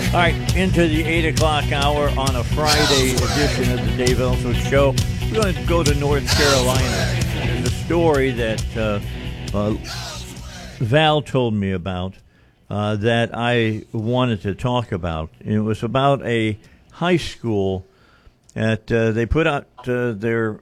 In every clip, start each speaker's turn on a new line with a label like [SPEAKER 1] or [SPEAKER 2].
[SPEAKER 1] All right, into the 8 o'clock hour on a Friday edition of the Dave Ellsworth Show. We're going to go to North Carolina. There's a story that Val told me about that I wanted to talk about. It was about a high school that they put out their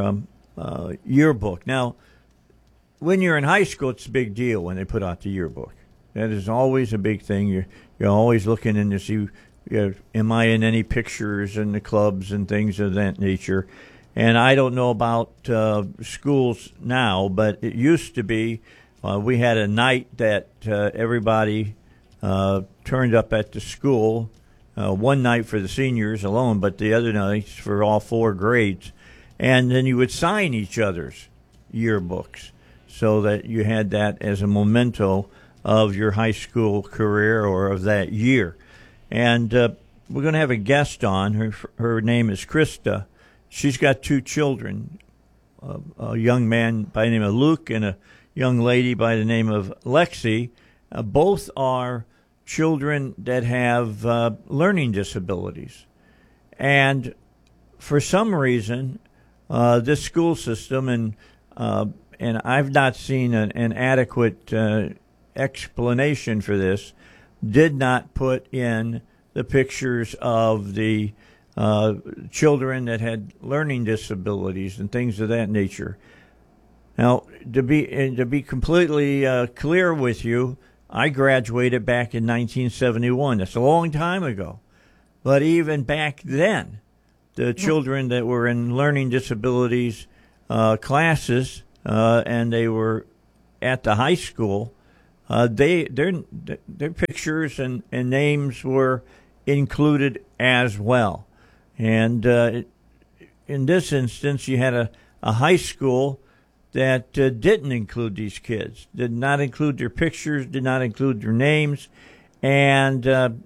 [SPEAKER 1] yearbook. Now, when you're in high school, it's a big deal when they put out the yearbook. That is always a big thing. You're always looking in to see, am I in any pictures in the clubs and things of that nature. And I don't know about schools now, but it used to be we had a night that everybody turned up at the school, one night for the seniors alone, but the other nights for all four grades. And then you would sign each other's yearbooks so that you had that as a memento of your high school career or of that year. And we're going to have a guest on. Her name is Krista. She's got two children, a young man by the name of Luke and a young lady by the name of Lexi. Both are children that have learning disabilities. And for some reason, this school system, and I've not seen an adequate explanation for this, did not put in the pictures of the children that had learning disabilities and things of that nature. Now, to be completely clear with you, I graduated back in 1971. That's a long time ago. But even back then, the children that were in learning disabilities classes and they were at the high school, their pictures and names were included as well. And in this instance, you had a high school that didn't include these kids, did not include their pictures, did not include their names. And,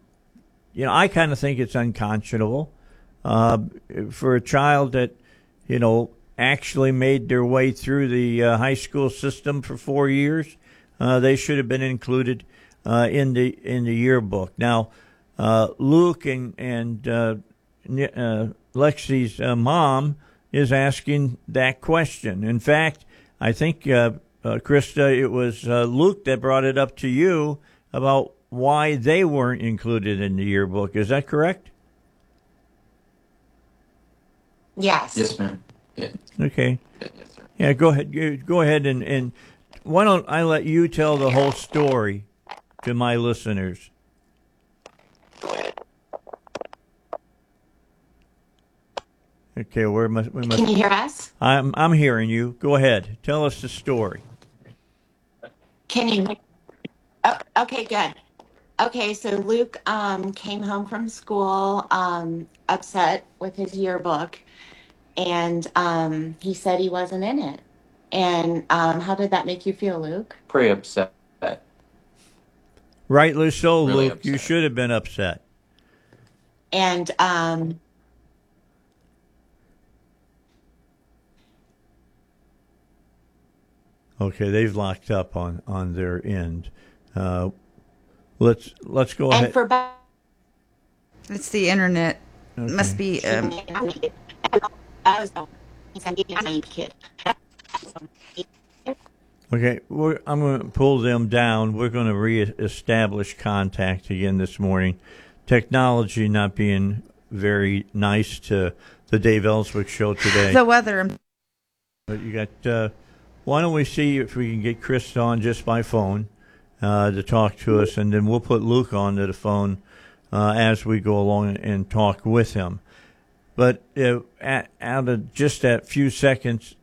[SPEAKER 1] I kind of think it's unconscionable for a child that, actually made their way through the high school system for 4 years. They should have been included in the yearbook. Now, Luke and Lexi's mom is asking that question. In fact, I think, Krista, it was Luke that brought it up to you about why they weren't included in the yearbook. Is that correct?
[SPEAKER 2] Yes.
[SPEAKER 3] Yes, ma'am. Yeah.
[SPEAKER 1] Okay.
[SPEAKER 3] Yes, sir.
[SPEAKER 1] Yeah, go ahead. Go ahead and why don't I let you tell the whole story to my listeners? Okay, we must.
[SPEAKER 2] Can you hear us?
[SPEAKER 1] I'm hearing you. Go ahead. Tell us the story.
[SPEAKER 2] Can you? Oh, okay, good. Okay, so Luke came home from school upset with his yearbook, and he said he wasn't in it. And how did that make you feel, Luke?
[SPEAKER 3] Pretty upset.
[SPEAKER 1] Rightly so,
[SPEAKER 3] Really
[SPEAKER 1] Luke.
[SPEAKER 3] upset.
[SPEAKER 1] You should have been upset.
[SPEAKER 2] And
[SPEAKER 1] Okay, they've locked up on their end. Let's go
[SPEAKER 2] and
[SPEAKER 1] ahead.
[SPEAKER 2] for
[SPEAKER 4] It's the internet.
[SPEAKER 1] Okay.
[SPEAKER 4] Must be.
[SPEAKER 1] Okay, I'm going to pull them down. We're going to reestablish contact again this morning. Technology not being very nice to the Dave Ellswick Show today.
[SPEAKER 4] The weather.
[SPEAKER 1] But you got. Why don't we see if we can get Chris on just by phone to talk to us, and then we'll put Luke onto the phone as we go along and talk with him. But out of just that few seconds,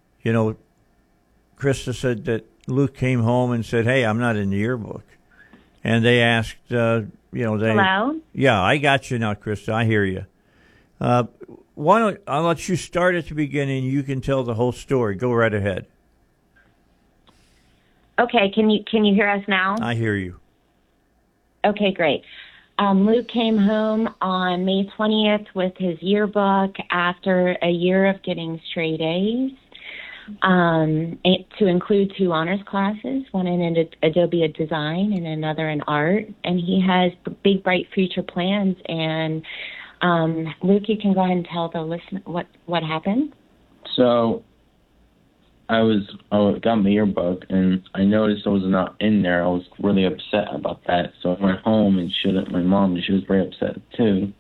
[SPEAKER 1] Krista said that Luke came home and said, "Hey, I'm not in the yearbook," and they asked,
[SPEAKER 5] Hello?
[SPEAKER 1] Yeah, I got you now, Krista. I hear you. Why don't I'll let you start at the beginning? You can tell the whole story. Go right ahead.
[SPEAKER 5] Okay, can you hear us now?
[SPEAKER 1] I hear you.
[SPEAKER 5] Okay, great. Luke came home on May 20th with his yearbook after a year of getting straight A's. to include 2 honors classes, one in Adobe Design and another in art. And he has big, bright future plans. And Luke, you can go ahead and tell the listener what happened.
[SPEAKER 3] So I got my yearbook, and I noticed it was not in there. I was really upset about that. So I went home and showed it to my mom, and she was very upset too.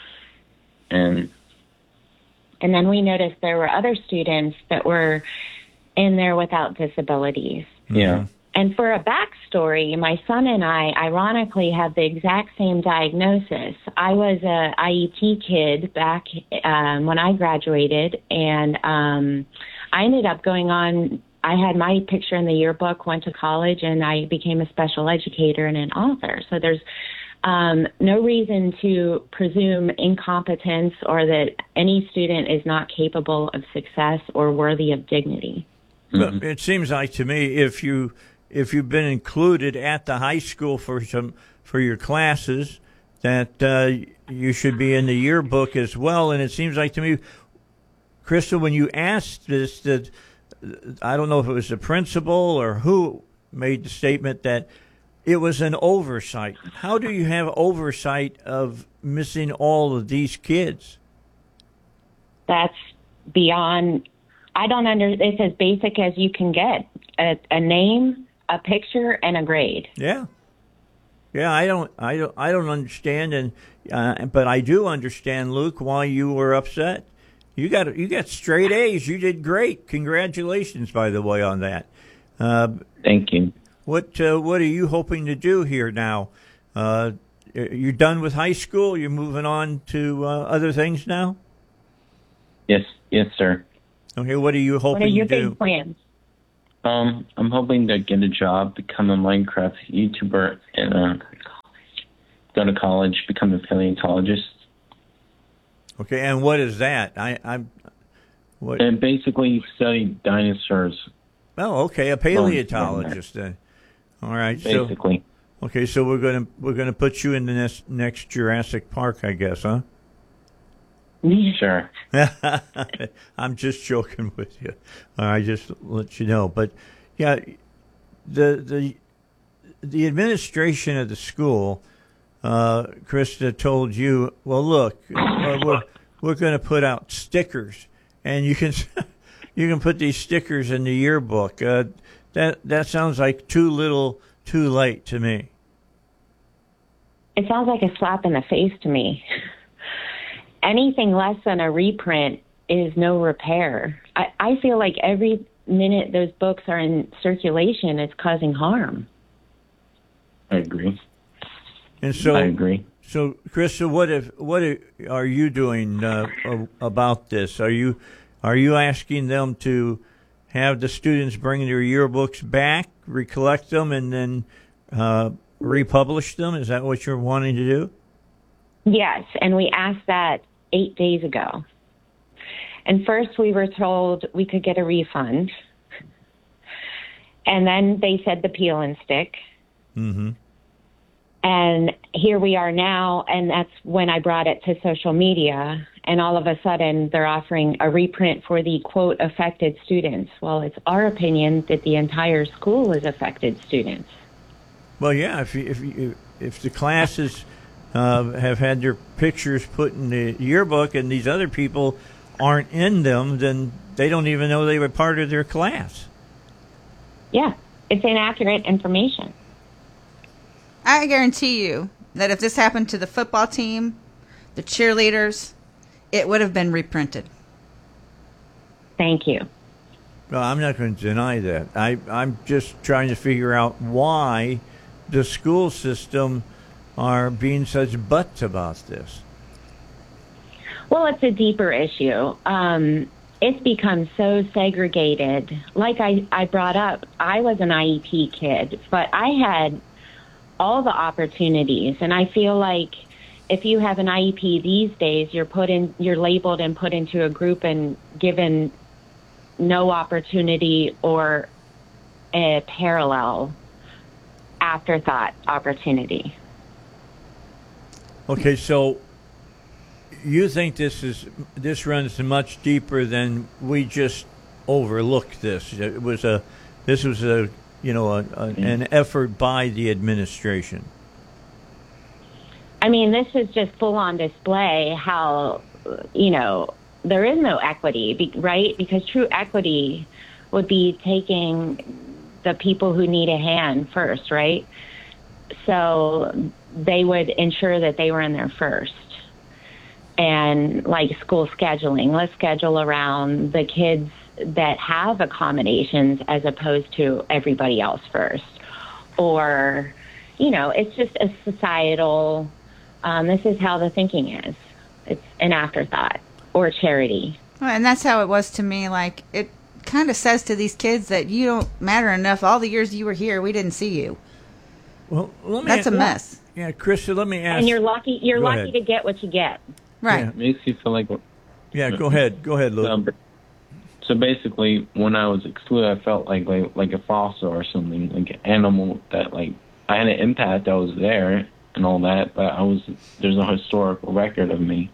[SPEAKER 3] And
[SPEAKER 5] then we noticed there were other students that were in there without disabilities.
[SPEAKER 3] yeah.
[SPEAKER 5] And for a backstory, my son and I, ironically, have the exact same diagnosis. I was a IEP kid back when I graduated, and I ended up going on. I had my picture in the yearbook, went to college, and I became a special educator and an author. So there's no reason to presume incompetence or that any student is not capable of success or worthy of dignity.
[SPEAKER 1] But it seems like to me, if you've been included at the high school for your classes, that you should be in the yearbook as well. And it seems like to me, Crystal, when you asked this, that I don't know if it was the principal or who made the statement that it was an oversight. How do you have oversight of missing all of these kids?
[SPEAKER 5] That's beyond. I don't it's as basic as you can get. A name, a picture, and a grade.
[SPEAKER 1] Yeah. I don't understand, and but I do understand, Luke, why you were upset. You got straight A's. You did great. Congratulations, by the way, on that.
[SPEAKER 3] Thank you.
[SPEAKER 1] What are you hoping to do here now? You're done with high school. You're moving on to other things now.
[SPEAKER 3] Yes, sir.
[SPEAKER 1] Okay. What are you hoping
[SPEAKER 5] What are your
[SPEAKER 1] to do?
[SPEAKER 5] big plans?
[SPEAKER 3] I'm hoping to get a job, become a Minecraft YouTuber, and go to college, become a paleontologist.
[SPEAKER 1] Okay, and what is that? What?
[SPEAKER 3] And basically study dinosaurs.
[SPEAKER 1] Oh, okay, a paleontologist then. All right,
[SPEAKER 3] Basically.
[SPEAKER 1] So we're gonna put you in the next Jurassic Park, I guess, huh?
[SPEAKER 3] Sure.
[SPEAKER 1] I'm just joking with you. I just let you know, but yeah, the administration of the school, Krista, told you, well, look, we're going to put out stickers, and you can put these stickers in the yearbook. That sounds like too little, too late to me.
[SPEAKER 5] It sounds like a slap in the face to me. Anything less than a reprint is no repair. I feel like every minute those books are in circulation, it's causing harm.
[SPEAKER 3] I agree.
[SPEAKER 1] And so
[SPEAKER 3] I agree.
[SPEAKER 1] So, Krista, what are you doing about this? Are you asking them to have the students bring their yearbooks back, recollect them, and then republish them? Is that what you're wanting to do?
[SPEAKER 5] Yes, and we asked that 8 days ago. And first we were told we could get a refund. And then they said the peel and stick.
[SPEAKER 1] Mm-hmm.
[SPEAKER 5] And here we are now, and that's when I brought it to social media. And all of a sudden, they're offering a reprint for the, quote, affected students. Well, it's our opinion that the entire school is affected students.
[SPEAKER 1] Well, yeah, if the classes have had their pictures put in the yearbook and these other people aren't in them, then they don't even know they were part of their class.
[SPEAKER 5] Yeah, it's inaccurate information.
[SPEAKER 4] I guarantee you that if this happened to the football team, the cheerleaders, it would have been reprinted.
[SPEAKER 5] Thank you.
[SPEAKER 1] Well, I'm not going to deny that. I'm just trying to figure out why the school system are being such butts about this.
[SPEAKER 5] Well, it's a deeper issue. It's become so segregated. Like I brought up, I was an IEP kid, but I had all the opportunities. And I feel like if you have an IEP these days, you're labeled and put into a group and given no opportunity or a parallel afterthought opportunity.
[SPEAKER 1] Okay, so you think this runs much deeper than we just overlook this. This was an effort by the administration.
[SPEAKER 5] I mean, this is just full on display how, there is no equity, right? Because true equity would be taking the people who need a hand first, right? So they would ensure that they were in there first. And like school scheduling, let's schedule around the kids that have accommodations as opposed to everybody else first. Or, it's just a societal, this is how the thinking is. It's an afterthought or charity.
[SPEAKER 4] Well, and that's how it was to me. Like, it kind of says to these kids that you don't matter enough. All the years you were here, we didn't see you.
[SPEAKER 1] Well,
[SPEAKER 4] that's a mess.
[SPEAKER 1] Yeah, Krista, let me ask.
[SPEAKER 5] And you're lucky
[SPEAKER 1] ahead.
[SPEAKER 5] to get what you get.
[SPEAKER 4] Right.
[SPEAKER 1] Yeah.
[SPEAKER 3] It makes you feel like.
[SPEAKER 1] Yeah, go ahead, Luke.
[SPEAKER 3] So basically, when I was excluded, I felt like a fossil or something, like an animal that I had an impact. I was there and all that, but there's a historical record of me.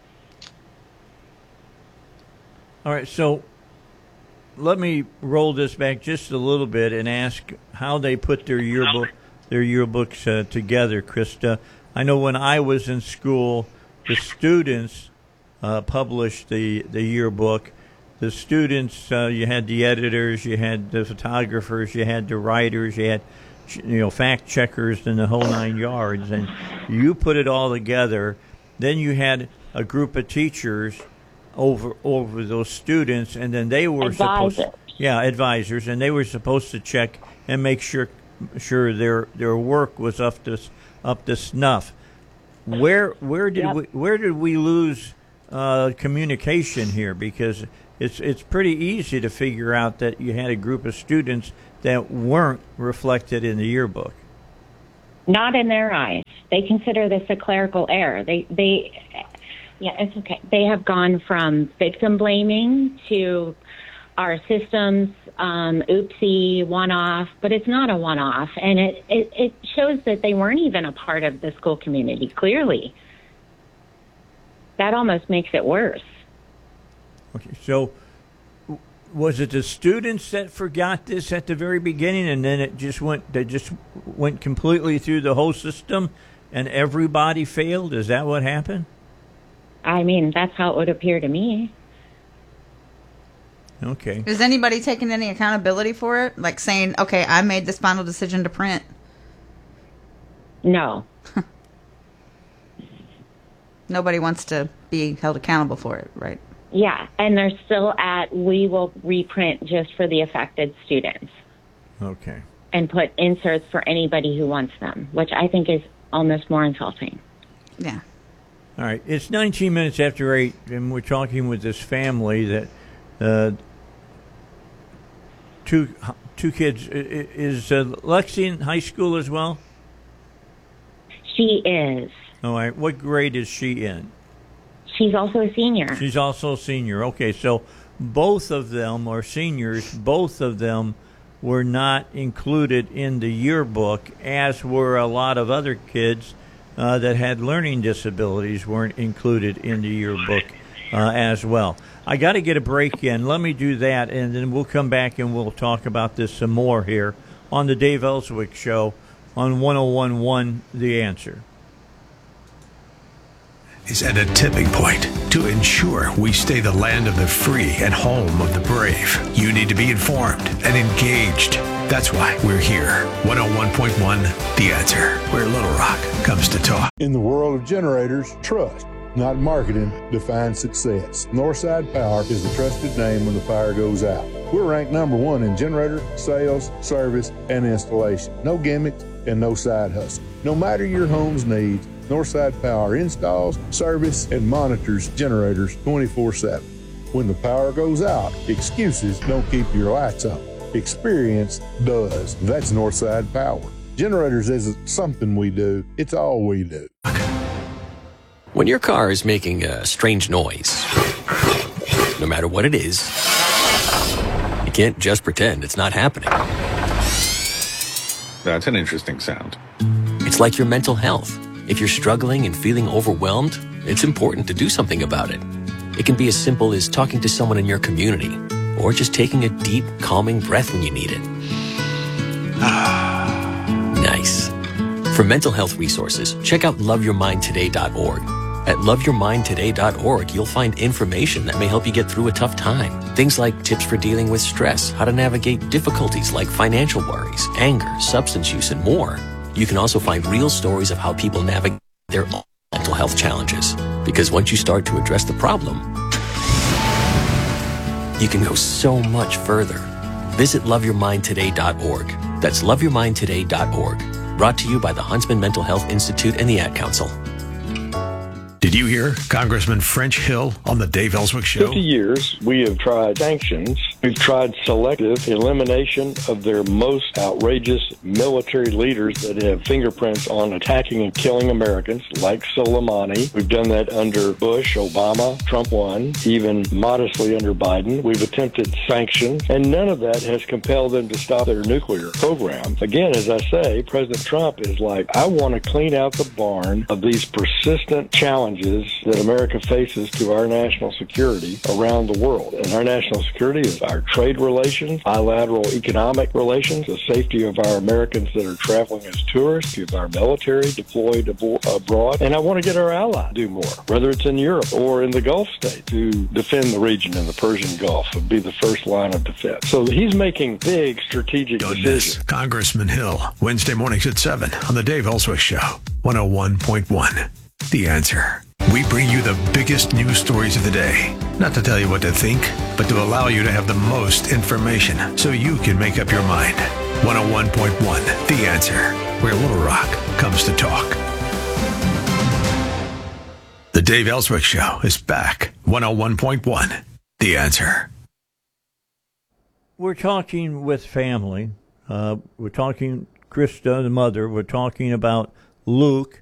[SPEAKER 1] All right, so let me roll this back just a little bit and ask how they put their yearbooks together, Krista. I know when I was in school, the students published the yearbook. The students, you had the editors, you had the photographers, you had the writers, you had fact checkers and the whole 9 yards, and you put it all together. Then you had a group of teachers over those students, and then they were advisors, and they were supposed to check and make sure their work was up to snuff. Where did we lose communication here? Because it's pretty easy to figure out that you had a group of students that weren't reflected in the yearbook.
[SPEAKER 5] Not in their eyes. They consider this a clerical error. Yeah, it's okay. They have gone from victim blaming to our systems, oopsie, one-off, but it's not a one-off. And it shows that they weren't even a part of the school community, clearly. That almost makes it worse.
[SPEAKER 1] Okay, so was it the students that forgot this at the very beginning, and then they just went completely through the whole system, and everybody failed? Is that what happened?
[SPEAKER 5] I mean, that's how it would appear to me.
[SPEAKER 1] Okay.
[SPEAKER 4] Is anybody taking any accountability for it? Like saying, okay, I made this final decision to print?
[SPEAKER 5] No.
[SPEAKER 4] Nobody wants to be held accountable for it, right?
[SPEAKER 5] Yeah, and they're still we will reprint just for the affected students.
[SPEAKER 1] Okay.
[SPEAKER 5] And put inserts for anybody who wants them, which I think is almost more insulting.
[SPEAKER 4] Yeah.
[SPEAKER 1] All right. It's 19 minutes after 8, and we're talking with this family that two kids. Is Lexi in high school as well?
[SPEAKER 5] She is.
[SPEAKER 1] All right. What grade is she in?
[SPEAKER 5] She's also a senior.
[SPEAKER 1] She's also a senior. Okay, so both of them are seniors. Both of them were not included in the yearbook, as were a lot of other kids that had learning disabilities weren't included in the yearbook as well. I got to get a break in. Let me do that, and then we'll come back and we'll talk about this some more here on the Dave Ellswick Show on 101.1 The Answer.
[SPEAKER 6] Is at a tipping point to ensure we stay the land of the free and home of the brave. You need to be informed and engaged. That's why we're here. 101.1 The Answer, where Little Rock comes to talk.
[SPEAKER 7] In the world of generators, trust, not marketing, defines success. Northside Power is the trusted name when the power goes out. We're ranked #1 in generator sales, service, and installation. No gimmicks and no side hustle. No matter your home's needs, Northside Power installs, service, and monitors generators 24/7. When the power goes out, excuses don't keep your lights on. Experience does. That's Northside Power. Generators isn't something we do, it's all we do.
[SPEAKER 8] When your car is making a strange noise, no matter what it is, you can't just pretend it's not happening.
[SPEAKER 9] That's an interesting sound.
[SPEAKER 8] It's like your mental health. If you're struggling and feeling overwhelmed, it's important to do something about it. It can be as simple as talking to someone in your community or just taking a deep, calming breath when you need it. Nice. For mental health resources, check out loveyourmindtoday.org. At loveyourmindtoday.org, you'll find information that may help you get through a tough time. Things like tips for dealing with stress, how to navigate difficulties like financial worries, anger, substance use, and more. You can also find real stories of how people navigate their own mental health challenges. Because once you start to address the problem, you can go so much further. Visit loveyourmindtoday.org. That's loveyourmindtoday.org. Brought to you by the Huntsman Mental Health Institute and the Ad Council.
[SPEAKER 6] Did you hear Congressman French Hill on the Dave Ellswick Show?
[SPEAKER 9] 50 years, we have tried sanctions. We've tried selective elimination of their most outrageous military leaders that have fingerprints on attacking and killing Americans, like Soleimani. We've done that under Bush, Obama, Trump 1, even modestly under Biden. We've attempted sanctions, and none of that has compelled them to stop their nuclear program. Again, as I say, President Trump is like, I want to clean out the barn of these persistent challenges that America faces to our national security around the world. And our national security is our trade relations, bilateral economic relations, the safety of our Americans that are traveling as tourists, of our military deployed abroad. And I want to get our allies to do more, whether it's in Europe or in the Gulf states, to defend the region in the Persian Gulf and be the first line of defense. So he's making big strategic decisions.
[SPEAKER 6] Congressman Hill, Wednesday mornings at 7 on the Dave Ellswick Show, 101.1. The Answer. We bring you the biggest news stories of the day. Not to tell you what to think, but to allow you to have the most information so you can make up your mind. 101.1 The Answer, where Little Rock comes to talk. The Dave Ellswick Show is back. 101.1 The Answer.
[SPEAKER 1] We're talking with family. We're talking Krista, the mother. We're talking about Luke.